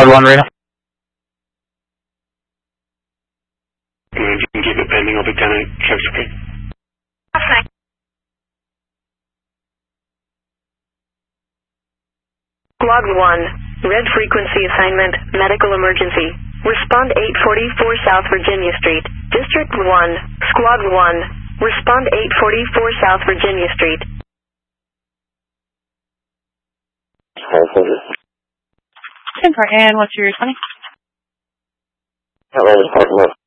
Squad 1 radar. You can keep it pending. I'll be 10 checks, okay? Okay. Squad 1, red frequency assignment, medical emergency. Respond 844 South Virginia Street. District 1, Squad 1, respond 844 South Virginia Street. 10 for Ann, what's your 20? Hello,